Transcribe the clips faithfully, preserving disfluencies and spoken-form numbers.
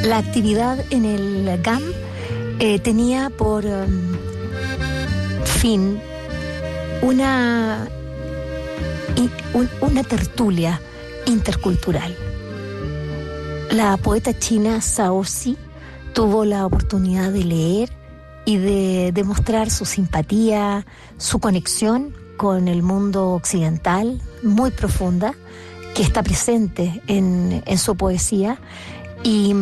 La actividad en el G A M eh, tenía por um, fin una, un, una tertulia intercultural. La poeta china Zhao Zi tuvo la oportunidad de leer y de demostrar su simpatía, su conexión con el mundo occidental muy profunda, que está presente en, en su poesía, y,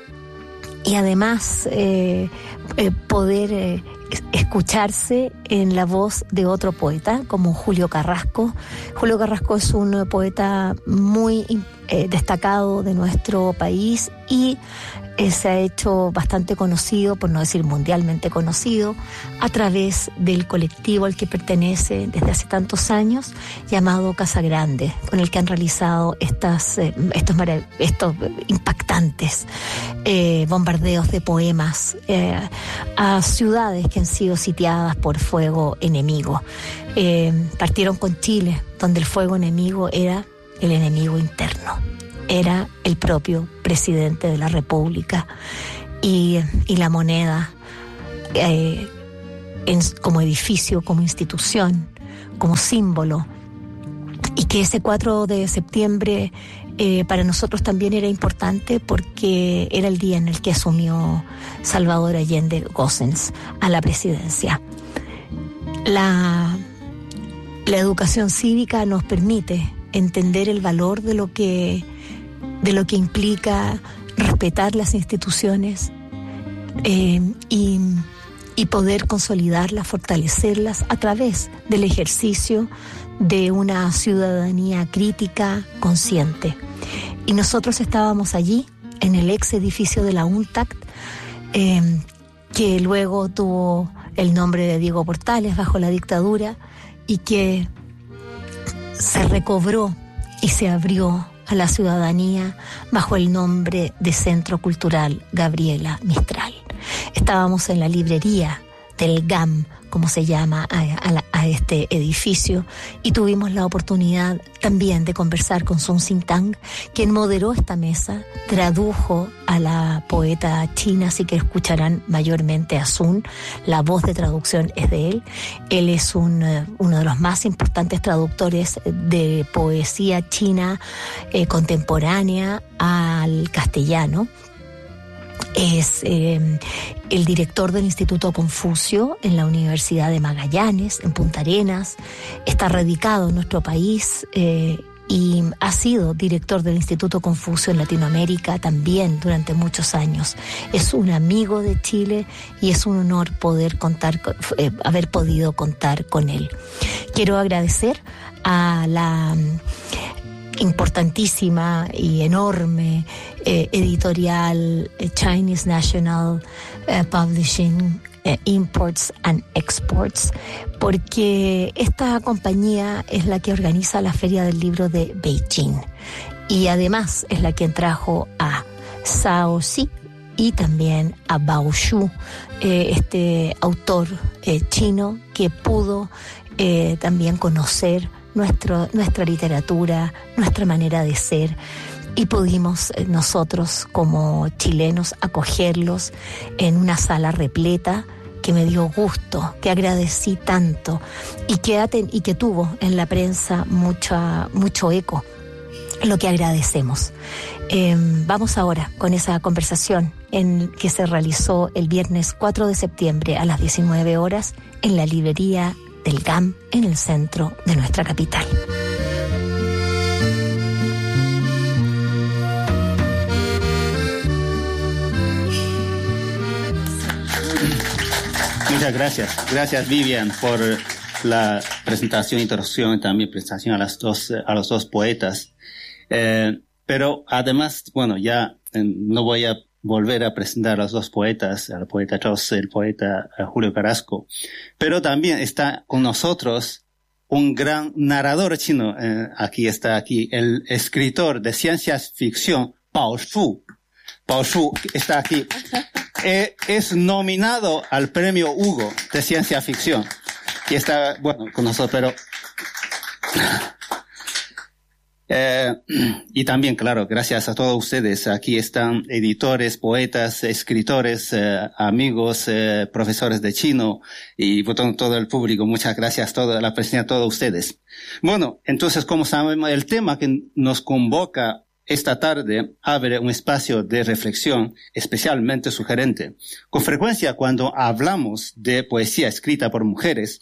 y además eh, eh, poder eh, escucharse en la voz de otro poeta como Julio Carrasco. Julio Carrasco es un poeta muy eh, destacado de nuestro país y eh, se ha hecho bastante conocido, por no decir mundialmente conocido, a través del colectivo al que pertenece desde hace tantos años, llamado Casa Grande, con el que han realizado estas, eh, estos, marav- estos impactantes eh, bombardeos de poemas eh, a ciudades que han sido sitiadas por fuego enemigo. Eh, partieron con Chile, donde el fuego enemigo era el enemigo interno, era el propio presidente de la República y, y la moneda eh, en, como edificio, como institución, como símbolo, y que ese cuatro de septiembre eh, para nosotros también era importante porque era el día en el que asumió Salvador Allende Gossens a la presidencia. La, la educación cívica nos permite entender el valor de lo que, de lo que implica respetar las instituciones eh, y, y poder consolidarlas, fortalecerlas a través del ejercicio de una ciudadanía crítica, consciente. Y nosotros estábamos allí, en el ex edificio de la UNTAC, eh, que luego tuvo el nombre de Diego Portales bajo la dictadura y que se recobró y se abrió a la ciudadanía bajo el nombre de Centro Cultural Gabriela Mistral. Estábamos en la librería del G A M, como se llama a, a, la, a este edificio, y tuvimos la oportunidad también de conversar con Sun Xintang, quien moderó esta mesa, tradujo a la poeta china, así que escucharán mayormente a Sun, la voz de traducción es de él. Él es un, uno de los más importantes traductores de poesía china eh, contemporánea al castellano. Es eh, el director del Instituto Confucio en la Universidad de Magallanes, en Punta Arenas. Está radicado en nuestro país eh, y ha sido director del Instituto Confucio en Latinoamérica también durante muchos años. Es un amigo de Chile y es un honor poder contar, eh, haber podido contar con él. Quiero agradecer a la importantísima y enorme eh, editorial eh, Chinese National eh, Publishing eh, Imports and Exports, porque esta compañía es la que organiza la Feria del Libro de Beijing y además es la que trajo a Zhao Zi y también a Bao Shu, eh, este autor eh, chino que pudo eh, también conocer Nuestro, nuestra literatura, nuestra manera de ser, y pudimos eh, nosotros como chilenos acogerlos en una sala repleta que me dio gusto, que agradecí tanto y que, aten, y que tuvo en la prensa mucha, mucho eco, lo que agradecemos. Eh, vamos ahora con esa conversación en que se realizó el viernes cuatro de septiembre a las diecinueve horas en la librería del G A M en el centro de nuestra capital. Muchas gracias. Gracias, Vivian, por la presentación, introducción y también presentación a las dos, a los dos poetas. Eh, pero además, bueno, ya eh, no voy a volver a presentar a los dos poetas, al poeta Zhao, el poeta uh, Julio Carrasco, pero también está con nosotros un gran narrador chino, eh, aquí está aquí, el escritor de ciencia ficción, Bao Shu. Bao Shu está aquí. Eh, es nominado al premio Hugo de ciencia ficción. Y está, bueno, con nosotros, pero Eh, y también, claro, gracias a todos ustedes. Aquí están editores, poetas, escritores, eh, amigos, eh, profesores de chino y todo, todo el público. Muchas gracias a toda la presencia de todos ustedes. Bueno, entonces, como sabemos, el tema que nos convoca esta tarde abre un espacio de reflexión especialmente sugerente. Con frecuencia, cuando hablamos de poesía escrita por mujeres,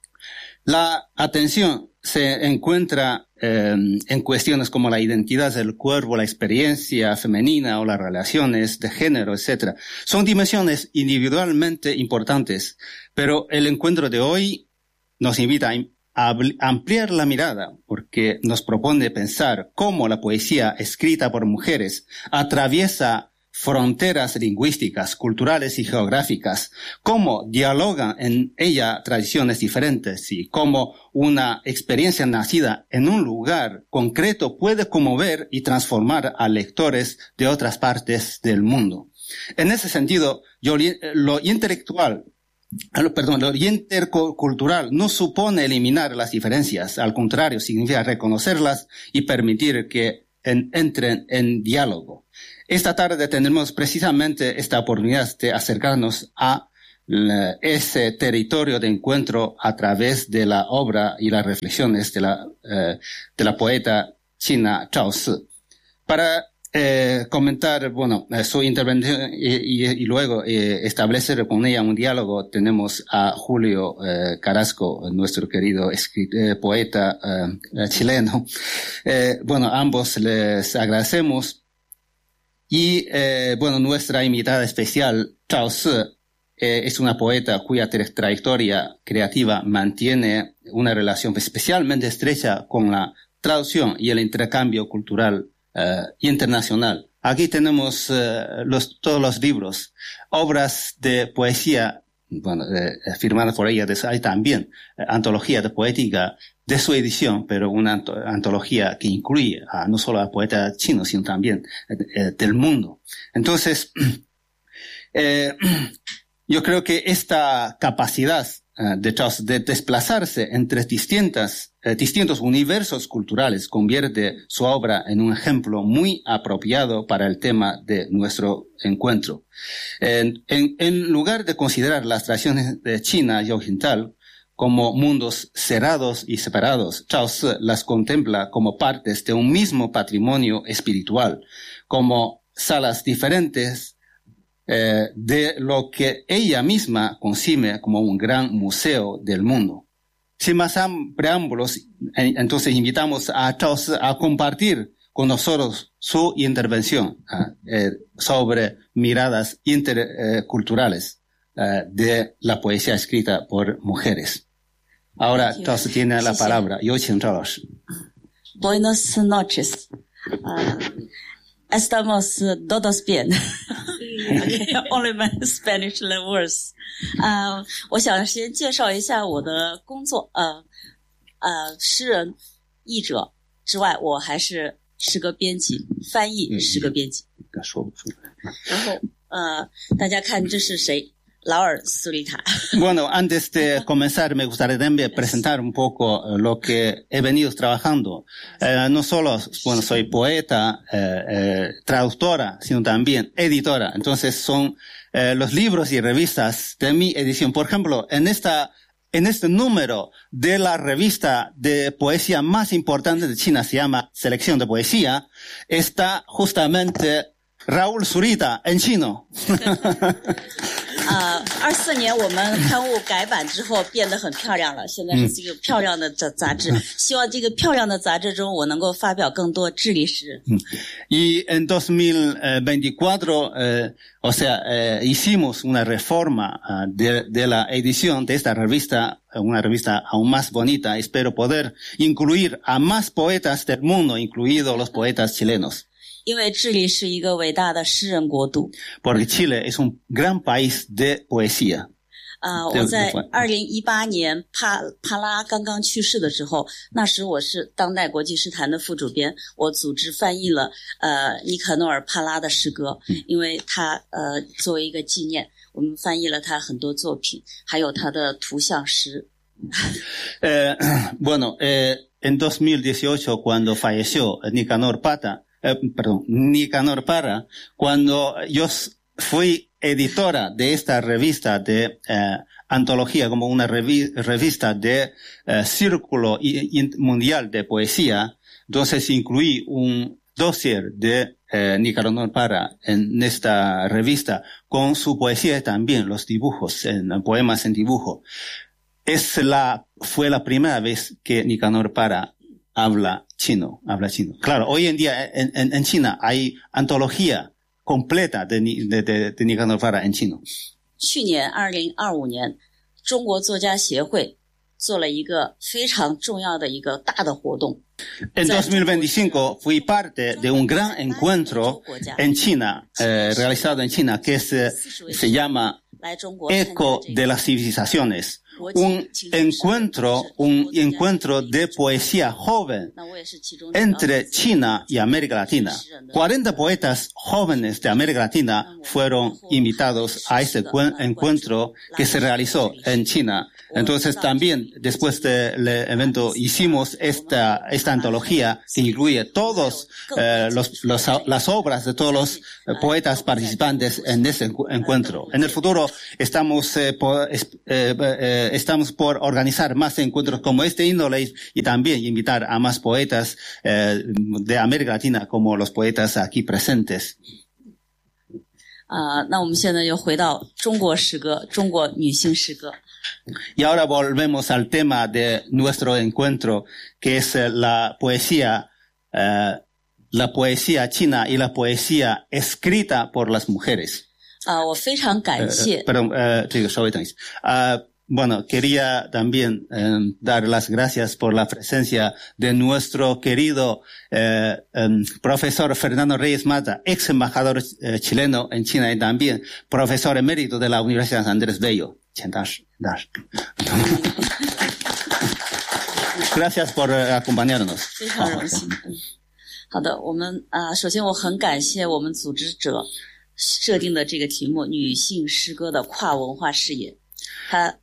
la atención se encuentra eh, en cuestiones como la identidad del cuerpo, la experiencia femenina o las relaciones de género, etcétera. Son dimensiones individualmente importantes, pero el encuentro de hoy nos invita a ampliar la mirada porque nos propone pensar cómo la poesía escrita por mujeres atraviesa fronteras lingüísticas, culturales y geográficas, cómo dialogan en ella tradiciones diferentes y cómo una experiencia nacida en un lugar concreto puede conmover y transformar a lectores de otras partes del mundo. En ese sentido, yo, lo intelectual, perdón, lo intercultural no supone eliminar las diferencias, al contrario, significa reconocerlas y permitir que en, entren en diálogo. Esta tarde tendremos precisamente esta oportunidad de acercarnos a la, ese territorio de encuentro a través de la obra y las reflexiones de la, eh, de la poeta china Zhao Si. Para eh, comentar, bueno, su intervención y, y, y luego eh, establecer con ella un diálogo, tenemos a Julio eh, Carrasco, nuestro querido escrit- eh, poeta eh, chileno. Eh, bueno, ambos les agradecemos. Y, eh, bueno, nuestra invitada especial, Zhao Si, eh, es una poeta cuya trayectoria creativa mantiene una relación especialmente estrecha con la traducción y el intercambio cultural eh, internacional. Aquí tenemos eh, los, todos los libros, obras de poesía, bueno, eh, firmadas por ella. Hay también eh, antología de poética de su edición, pero una antología que incluye a no solo a poetas chinos, sino también eh, del mundo. Entonces, eh, yo creo que esta capacidad eh, de, de desplazarse entre distintas, eh, distintos universos culturales convierte su obra en un ejemplo muy apropiado para el tema de nuestro encuentro. En, en, en lugar de considerar las tradiciones de China y Occidental como mundos cerrados y separados, Zhao Si las contempla como partes de un mismo patrimonio espiritual, como salas diferentes eh, de lo que ella misma concibe como un gran museo del mundo. Sin más preámbulos, entonces invitamos a Zhao Si a compartir con nosotros su intervención eh, sobre miradas interculturales eh, de la poesía escrita por mujeres. Ahora, Zhao Si tiene la palabra. Yo,请Zhao老师. Buenas noches. Uh, estamos todos bien. Okay, only my Spanish words. 啊、uh, 我想先介绍一下我的工作。呃呃，诗人、译者之外，我还是诗歌编辑、翻译诗歌编辑。 说不出来。 然后呃，大家看这是谁？Laura Zurita. Bueno, antes de comenzar, me gustaría también presentar un poco lo que he venido trabajando. Eh, no solo, bueno, soy poeta, eh, eh, traductora, sino también editora. Entonces son eh, los libros y revistas de mi edición. Por ejemplo, en esta, en este número de la revista de poesía más importante de China, se llama Selección de Poesía, está justamente Raúl Zurita en chino. 啊，二四年我们刊物改版之后变得很漂亮了，现在是这个漂亮的杂杂志。希望这个漂亮的杂志中，我能够发表更多智力诗。 Y en dos mil veinticuatro, eh, o sea, eh, hicimos una reforma uh, de, de la edición de esta revista, una revista aún más bonita. Espero poder incluir a más poetas del mundo, incluidos los poetas chilenos. 因为智利是一个伟大的诗人国度。 Porque Chile es un gran país de poesía. 啊、呃，我在二零一八年帕帕拉刚刚去世的时候，那时我是当代国际诗坛的副主编，我组织翻译了呃尼卡诺尔帕拉的诗歌，因为他呃作为一个纪念，我们翻译了他很多作品，还有他的图像诗。 Eh, bueno, eh, en dos mil dieciocho, cuando falleció Nicanor Pata, eh, perdón, Nicanor Parra, cuando yo fui editora de esta revista de eh, antología, como una revi revista de eh, círculo y, y mundial de poesía, entonces incluí un dossier de eh, Nicanor Parra en esta revista con su poesía y también los dibujos, en, poemas en dibujo. Es la, fue la primera vez que Nicanor Parra habla chino, habla chino. Claro, hoy en día en, en, en China hay antología completa de, de, de, de Nicanor Parra en chino. 去年二零二五年，中国作家协会做了一个非常重要的一个大的活动。 En dos mil veinticinco fui parte de un gran encuentro en China, eh, realizado en China, que se, se llama Eco de las Civilizaciones. Un encuentro, un encuentro de poesía joven entre China y América Latina. cuarenta poetas jóvenes de América Latina fueron invitados a este encuentro que se realizó en China. Entonces también después del evento hicimos esta, esta antología que incluye todos eh, los, los, las obras de todos los eh, poetas participantes en ese encuentro. En el futuro estamos, eh, por, eh, eh, estamos por organizar más encuentros como este índole y también invitar a más poetas eh, de América Latina como los poetas aquí presentes. 啊、uh, 那我们现在又回到中国诗歌，中国女性诗歌。 Y ahora volvemos al tema de nuestro encuentro, que es la poesía, uh, la poesía china y la poesía escrita por las mujeres. 啊、uh, 我非常感谢。 Uh, perdón, uh, 这个稍微等一下。Uh, Bueno, quería también eh, dar las gracias por la presencia de nuestro querido eh, eh, profesor Fernando Reyes Mata, ex embajador eh, chileno en China y también profesor emérito de la Universidad de Andrés Bello. Gracias por eh, acompañarnos. 非常荣幸。好的，我们啊、呃，首先我很感谢我们组织者设定的这个题目“女性诗歌的跨文化视野”，它。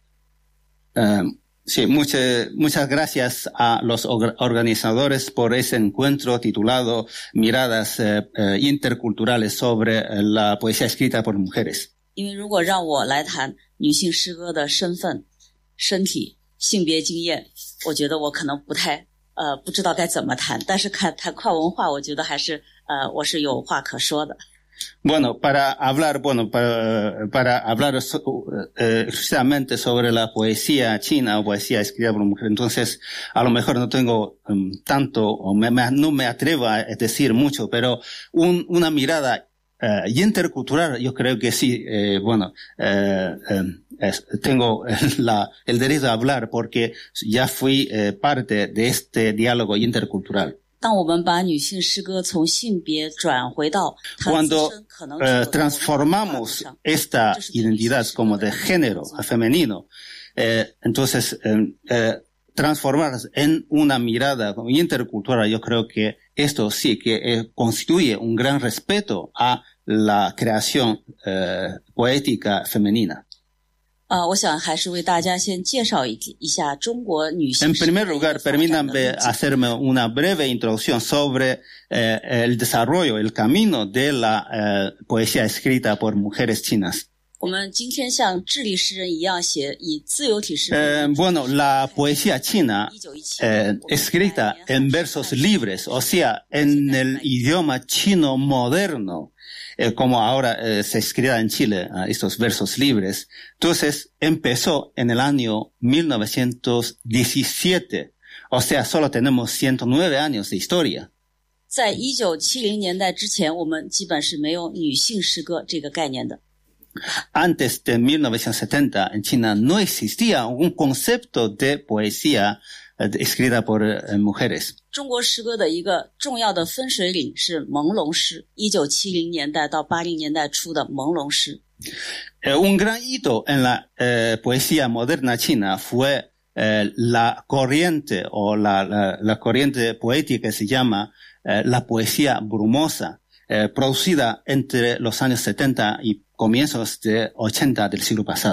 Uh, sí, muchas, muchas gracias a los organizadores por ese encuentro titulado Miradas eh, eh, interculturales sobre eh, la poesía escrita por mujeres. 因为如果让我来谈女性诗歌的身份、身体、性别经验，我觉得我可能不太呃不知道该怎么谈。但是看谈跨文化，我觉得还是呃我是有话可说的。 Bueno, para hablar, bueno, para, para hablar so, eh, exclusivamente sobre la poesía china o poesía escrita por mujer, entonces a lo mejor no tengo um, tanto, o me, me, no me atrevo a decir mucho, pero un, una mirada eh, intercultural, yo creo que sí, eh, bueno, eh, eh, es, tengo la, el derecho a hablar porque ya fui eh, parte de este diálogo intercultural. 当我们把女性诗歌从性别转回到 Cuando eh, transformamos esta identidad como de género femenino, eh, entonces eh, eh, transformarlas en una mirada intercultural, yo creo que esto sí que eh, constituye un gran respeto a la creación eh, poética femenina. 啊、呃，我想还是为大家先介绍一一下中国女性。 En primer lugar, permítanme hacerme una breve introducción sobre eh, el desarrollo, el camino de la eh, poesía escrita por mujeres chinas. 我们今天像智利诗人一样写以自由体诗。 Eh, bueno, la poesía china eh, escrita en versos libres, o sea, en el idioma chino moderno. Eh, como ahora eh, se escribe en Chile, uh, estos versos libres. Entonces, empezó en el año mil novecientos diecisiete. O sea, solo tenemos ciento nueve años de historia. 在一九七零年代之前，我们基本是没有女性诗歌这个概念的。 Antes de mil novecientos setenta, en China no existía un concepto de poesía eh, escrita por eh, mujeres. 中国诗歌的一个重要的分水岭是朦胧诗，一九七零年代到八零年代初的朦胧诗。 Eh, un gran hito en la eh, poesía moderna china fue eh, la corriente o la, la, la corriente poética que se llama eh, la poesía brumosa, eh, producida entre los años setenta y comienzos de ochenta del siglo pasado.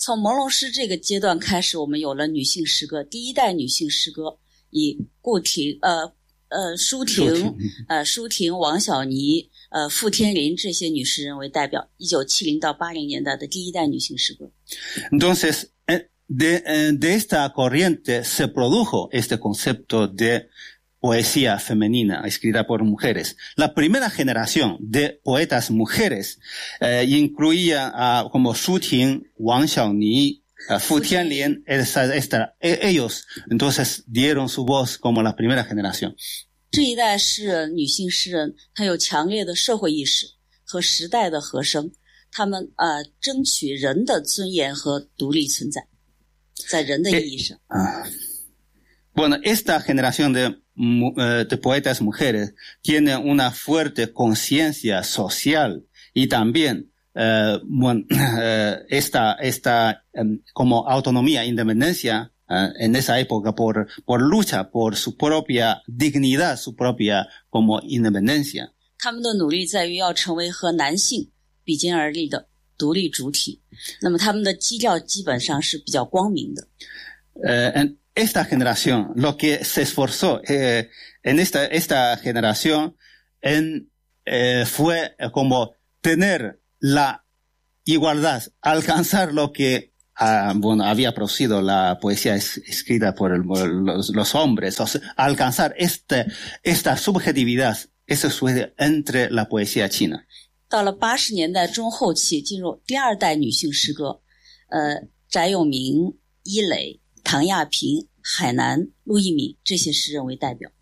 从朦胧诗这个阶段开始，我们有了女性诗歌，第一代女性诗歌以顾亭、呃呃舒婷、呃舒婷、王小妮、呃傅天林这些女诗人为代表。一九七零到八零年代的第一代女性诗歌。 Entonces, de, de esta corriente se produjo este concepto de poesía femenina escrita por mujeres. La primera generación de poetas mujeres eh, incluía a como Shu Ting, Wang Xiaoni, uh, Fu Tianlin, esta, esta, ellos entonces dieron su voz como la primera generación. 这一代诗人，女性诗人，她有强烈的社会意识和时代的和声，她们呃争取人的尊严和独立存在，在人的意义上。 Eh, uh, bueno, esta generación de de poetas mujeres tienen una fuerte conciencia social y también eh, bueno, eh, esta esta eh, como autonomía, independencia eh, en esa época por por lucha por su propia dignidad, su propia como independencia. 他们的努力在于要成为和男性比肩而立的独立主体，那么他们的基调基本上是比较光明的。 Uh, en esta generación, lo que se esforzó eh, en esta, esta generación en, eh, fue como tener la igualdad, alcanzar lo que uh, bueno, había producido la poesía es, escrita por, el, por los, los hombres, o sea, alcanzar este, esta subjetividad, eso fue entre la poesía china. 到了八十年代中后期，进入第二代女性诗歌，呃，翟永明、伊磊、唐亚萍、海南、陆一鸣这些诗人为代表。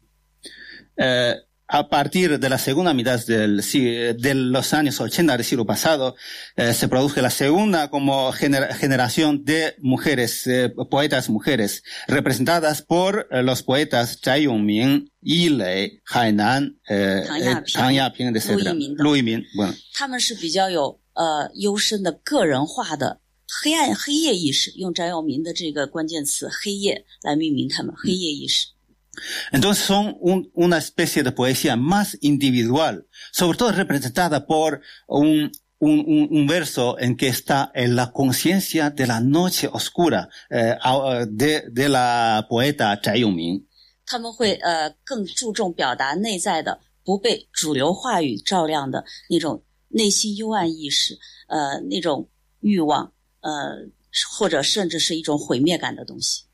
Eh, a partir de la segunda mitad del, de los años ochenta del siglo pasado, eh, se produjo la segunda como gener, generación de mujeres, eh, poetas mujeres, representadas por eh, los poetas Zhai Yongming, Yi Lei, Hainan, eh, Tang Yaping, etcétera. Lu Yimin, bueno. 他们是比较有呃幽深的个人化的黑暗黑夜意识，用翟永明的这个关键词黑夜来命名他们，黑夜意识。 Entonces son un, una especie de poesía más individual, sobre todo representada por un, un, un, un verso en que está en la conciencia de la noche oscura eh, de, de la poeta Zhai Yongming. 他们会呃更注重表达内在的不被主流话语照亮的那种内心幽暗意识，呃那种欲望，呃或者甚至是一种毁灭感的东西。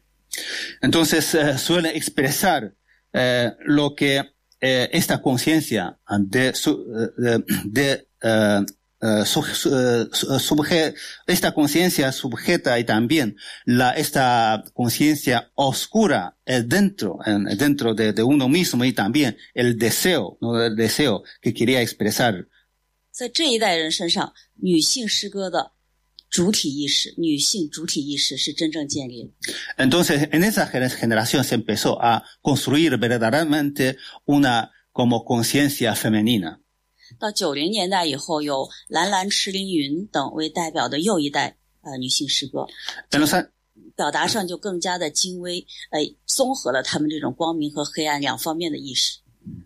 Entonces eh, suele expresar eh, lo que eh, esta conciencia de, su, de, de uh, uh, su, uh, subje, esta conciencia sujeta y también la esta conciencia oscura eh, dentro eh, dentro de, de uno mismo y también el deseo, ¿no? El deseo que quería expresar. 在这一代人身上，女性诗歌的 主体意识，女性主体意识是真正建立的。 Entonces, en esa generación se empezó a construir verdaderamente una como conciencia femenina. 到九零年代以后，有蓝蓝、池凌云等为代表的又一代呃女性诗歌，表达上就更加的精微，呃，综合了他们这种光明和黑暗两方面的意识。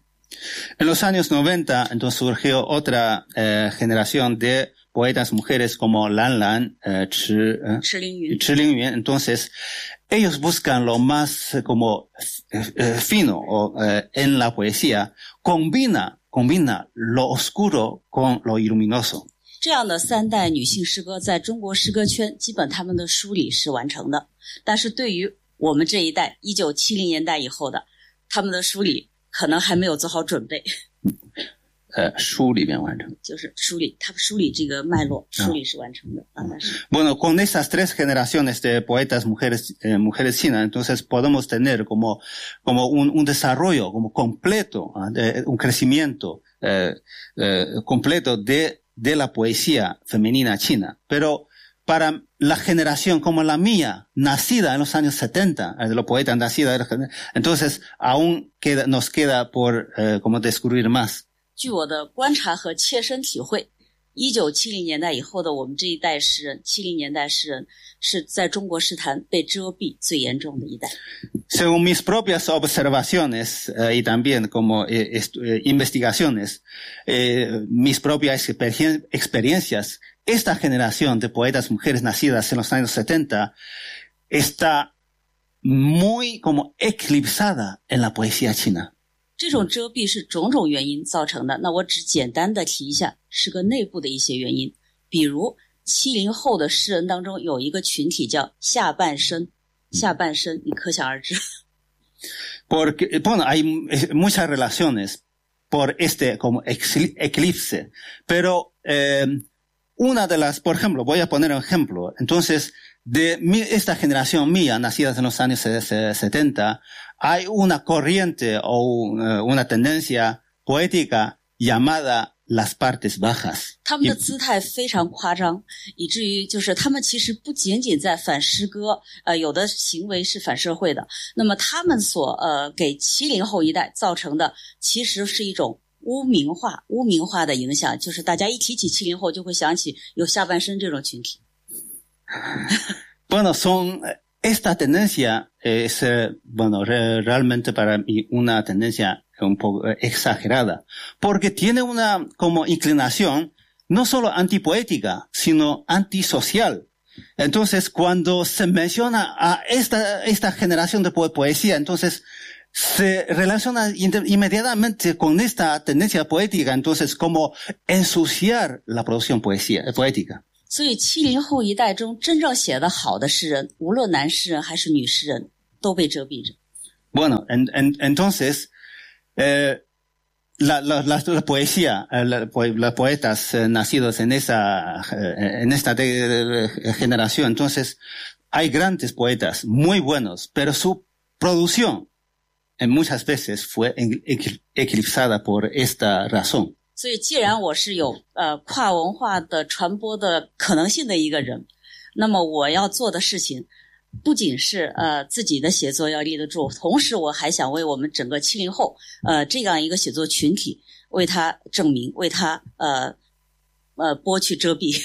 En los años noventa, entonces surgió otra eh, generación de poetas mujeres como Lan Lan, eh, Chi, eh, Chi Lingyuan. Entonces, ellos buscan lo más eh, como eh, eh, fino o, eh, en la poesía, combina, combina lo oscuro con lo luminoso. 这样的三代女性诗歌在中国诗歌圈基本他们的梳理是完成的，但是对于我们这一代一九七零年代以后的，他们的梳理 可能还没有做好准备。 呃，梳理bien完成， 就是梳理，他梳理这个脉络，梳理是完成的啊。但是 bueno, con esas tres generaciones de poetas mujeres, eh, mujeres chinas, entonces podemos tener como, como un, un desarrollo como completo, ¿eh? de, un crecimiento eh, eh, completo de, de la poesía femenina china. Pero para la generación como la mía, nacida en los años setenta, de los poetas nacidos, entonces aún queda, nos queda por eh, como descubrir más. 据我的观察和切身体会， 一九七零年代以后的我们这一代诗人，七零年代诗人是在中国诗坛被遮蔽最严重的一代。 Según mis propias observaciones eh, y también como eh, eh, investigaciones, eh, mis propias experien experiencias, esta generación de poetas mujeres nacidas en los años setenta está muy como eclipsada en la poesía china. 这种遮蔽是种种原因造成的，那我只简单的提一下诗歌内部的一些原因。比如七零后的诗人当中有一个群体叫下半身，下半身你可想而知。 Porque, bueno, hay muchas relaciones por este como eclipse, pero eh, una de las, por ejemplo, voy a poner un ejemplo, entonces, de mi, esta generación mía, nacida en los años setenta, hay una corriente o uh, una tendencia poética llamada las partes bajas. 他们的姿态非常夸张，以至于就是他们其实不仅仅在反诗歌，呃，有的行为是反社会的。那么他们所呃给七零后一代造成的，其实是一种污名化、污名化的影响，就是大家一提起七零后就会想起有下半身这种群体。 Bueno, son esta tendencia es bueno re, realmente para mí una tendencia un poco exagerada, porque tiene una como inclinación no solo antipoética, sino antisocial. Entonces, cuando se menciona a esta esta generación de po poesía, entonces se relaciona inmediatamente con esta tendencia poética, entonces como ensuciar la producción poesía poética. 所以七零后一代中真正写得好的诗人，无论男诗人还是女诗人，都被遮蔽着。 Bueno, en, en, entonces, eh, la, la, la, la poesía, la, los poetas eh, nacidos en esa, eh, en esta de, de, de generación, entonces, hay grandes poetas muy buenos, pero su producción en muchas veces fue eclipsada por esta razón. 所以既然我是有呃跨文化的传播的可能性的一个人，那么我要做的事情不仅是呃自己的写作要立得住，同时我还想为我们整个七零后呃这样一个写作群体为他证明，为他呃呃剥去遮蔽。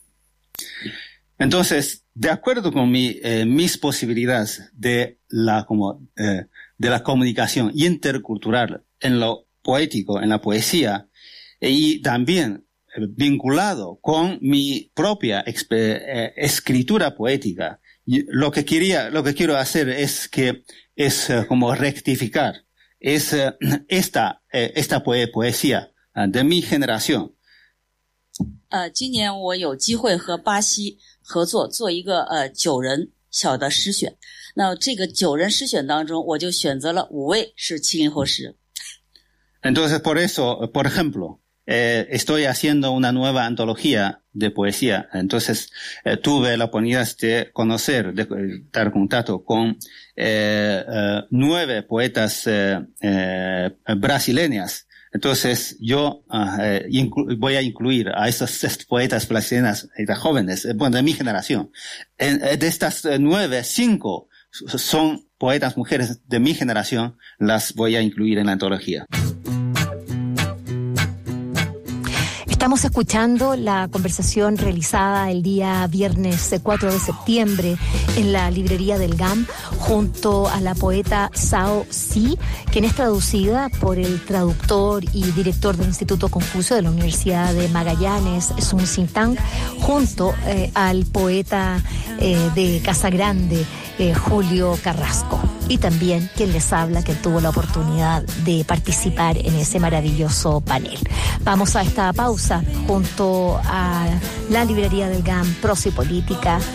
Entonces, de acuerdo con mi, eh, mis posibilidades de la como eh, de la comunicación intercultural en lo poético, en la poesía, y también vinculado con mi propia eh, escritura poética, lo que quería, lo que quiero hacer es que es uh, como rectificar es uh, esta eh, esta poe poesía uh, de mi generación. 呃，今年我有机会和巴西合作做一个呃九人小的诗选，那这个九人诗选当中，我就选择了五位是七零后诗人。 Entonces, por eso, por ejemplo, eh, estoy haciendo una nueva antología de poesía. Entonces, eh, tuve la oportunidad de conocer, de dar contacto con eh, eh, nueve poetas eh, eh, brasileñas. Entonces, yo eh, voy a incluir a estos poetas brasileñas eh, jóvenes, eh, bueno, de mi generación. En, de estas eh, nueve, cinco son poetas mujeres de mi generación, las voy a incluir en la antología. Estamos escuchando la conversación realizada el día viernes cuatro de septiembre en la librería del G A M junto a la poeta Zhao Zi, quien es traducida por el traductor y director del Instituto Confucio de la Universidad de Magallanes, Sun Sin Tang, junto eh, al poeta eh, de Casagrande, eh, Julio Carrasco. Y también quien les habla, que tuvo la oportunidad de participar en ese maravilloso panel. Vamos a esta pausa junto a la librería del G A M, Prosa y Política.